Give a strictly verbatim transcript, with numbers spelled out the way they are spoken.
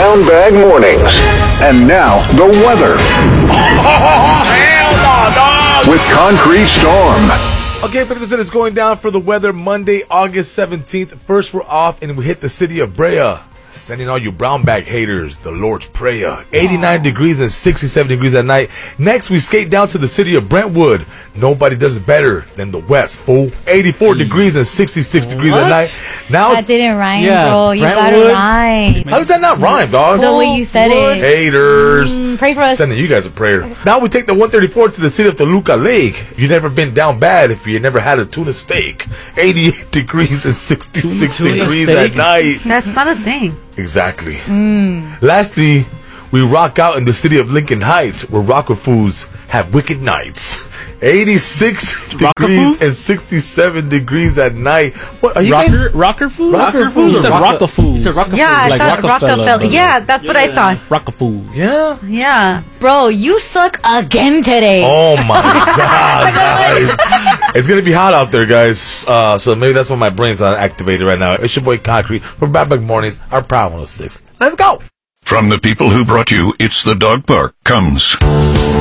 Brown Bag Mornings. And now, the weather. Oh, hell no, dog! With Concrete Storm. Okay, but this is going down for the weather Monday, August seventeenth. First, we're off and we hit the city of Brea. Sending all you brown bag haters the Lord's Prayer. eighty-nine degrees and sixty-seven degrees at night. Next, we skate down to the city of Brentwood. Nobody does it better than the West, fool. eighty-four degrees and sixty-six degrees What? at night. Now, That didn't rhyme, Yeah, bro. You gotta Brentwood. rhyme. how does that not rhyme, dog? The way you said it. Haters. Mm, pray for us. Sending you guys a prayer. Now we take the one thirty-four to the city of Toluca Lake. You've never been down bad if you never had a tuna steak. eighty-eight degrees and sixty-six Tuna degrees steak? at night. That's not a thing. Exactly. Lastly, we rock out in the city of Lincoln Heights, where Rocker Foods have wicked nights. eighty-six Rocker degrees Foods? and sixty-seven degrees at night. What are you Rocker, guys? rocker food? Rocker food You or said Rocker- rocker food. You said rocker Yeah, I Like thought Rockefeller, Rockefeller. brother. Yeah, that's what I thought. Rocker food. Yeah. Yeah. Bro, you suck again today. Oh my God, guys. It's gonna be hot out there, guys. Uh, so maybe that's why my brain's not activated right now. It's your boy Concrete for Bad Bag Mornings, our Proud one oh six. Let's go. From the people who brought you It's the Dog Park comes